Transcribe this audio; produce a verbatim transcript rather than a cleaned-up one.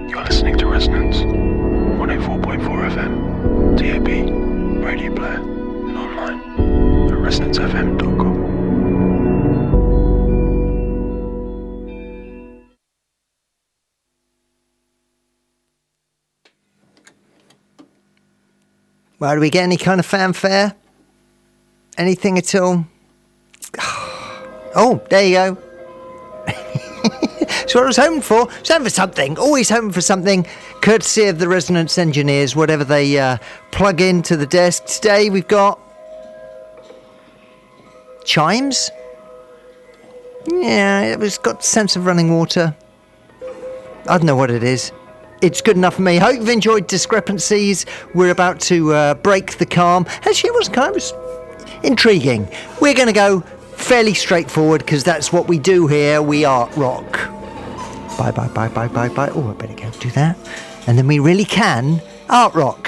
You're listening to Resonance, one oh four point four F M, D A B, radio player, and online at resonance f m dot com. Well, do we get any kind of fanfare? Anything at all? Oh, there you go. That's what I was hoping for. I was hoping for something. Always hoping for something. Courtesy of the Resonance engineers, whatever they uh, plug into the desk. Today we've got chimes. Yeah, it was got a sense of running water. I don't know what it is. It's good enough for me. Hope you've enjoyed Discrepancies. We're about to uh, break the calm. Actually, it was kind of intriguing. We're going to go fairly straightforward because that's what we do here. We art rock. Bye, bye, bye, bye, bye, bye. Oh, I better go do that. And then we really can art rock.